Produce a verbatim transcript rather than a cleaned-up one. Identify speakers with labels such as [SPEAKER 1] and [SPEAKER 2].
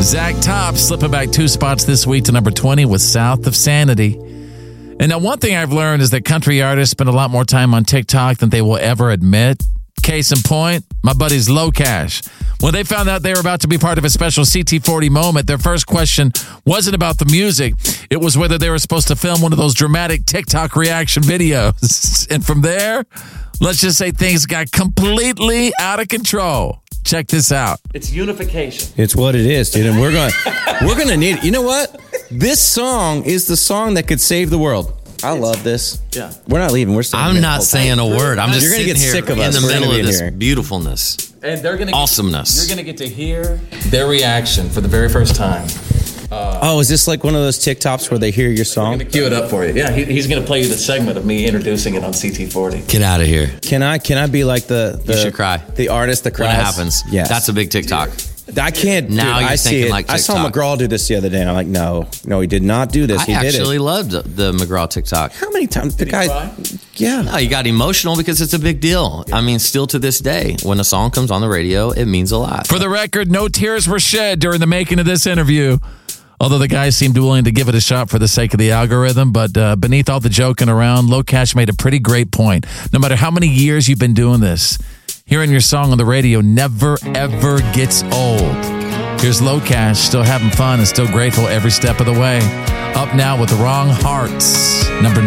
[SPEAKER 1] Zach Top slipping back two spots this week to number twenty with South of Sanity. And now one thing I've learned is that country artists spend a lot more time on TikTok than they will ever admit. Case in point, my buddies Low Cash. When they found out they were about to be part of a special C T forty moment, their first question wasn't about the music. It was whether they were supposed to film one of those dramatic TikTok reaction videos. And from there, let's just say things got completely out of control. Check this out.
[SPEAKER 2] It's unification.
[SPEAKER 3] It's what it is, dude. And we're going we're going to need it. You know what? This song is the song that could save the world. I love this.
[SPEAKER 2] Yeah.
[SPEAKER 3] We're not leaving. We're staying.
[SPEAKER 4] I'm not saying a word. I'm just
[SPEAKER 3] You're gonna
[SPEAKER 4] sitting
[SPEAKER 3] get
[SPEAKER 4] here
[SPEAKER 3] sick of
[SPEAKER 4] in
[SPEAKER 3] us.
[SPEAKER 4] the
[SPEAKER 3] We're
[SPEAKER 4] middle
[SPEAKER 3] gonna
[SPEAKER 4] of
[SPEAKER 3] be
[SPEAKER 4] this
[SPEAKER 3] here.
[SPEAKER 4] beautifulness.
[SPEAKER 2] And they're gonna get,
[SPEAKER 4] Awesomeness.
[SPEAKER 2] You're going to get to hear their reaction for the very first time.
[SPEAKER 3] Oh, is this like one of those TikToks where they hear your
[SPEAKER 2] I'm
[SPEAKER 3] song?
[SPEAKER 2] going to cue it up for you. Yeah, he, he's going to play you the segment of me introducing it on C T forty.
[SPEAKER 4] Get out of here.
[SPEAKER 3] Can I can I be like the, the
[SPEAKER 4] You should cry.
[SPEAKER 3] the artist that cries?
[SPEAKER 4] When it happens.
[SPEAKER 3] Yes.
[SPEAKER 4] That's a big TikTok.
[SPEAKER 3] I can't.
[SPEAKER 4] Now
[SPEAKER 3] dude,
[SPEAKER 4] you're
[SPEAKER 3] I see
[SPEAKER 4] thinking
[SPEAKER 3] it.
[SPEAKER 4] like
[SPEAKER 3] I saw
[SPEAKER 4] TikTok.
[SPEAKER 3] McGraw do this the other day, and I'm like, no, no, he did not do this.
[SPEAKER 4] I
[SPEAKER 3] he did
[SPEAKER 4] actually
[SPEAKER 3] it.
[SPEAKER 4] loved the McGraw TikTok.
[SPEAKER 3] How many times the
[SPEAKER 2] he
[SPEAKER 3] guy?
[SPEAKER 2] cry?
[SPEAKER 3] Yeah.
[SPEAKER 4] No, you got emotional because it's a big deal. I mean, still to this day, when a song comes on the radio, it means a lot.
[SPEAKER 1] For the record, no tears were shed during the making of this interview. Although the guys seemed willing to give it a shot for the sake of the algorithm. But uh, beneath all the joking around, Low Cash made a pretty great point. No matter how many years you've been doing this, hearing your song on the radio never, ever gets old. Here's Low Cash, still having fun and still grateful every step of the way. Up now with Wrong Hearts, number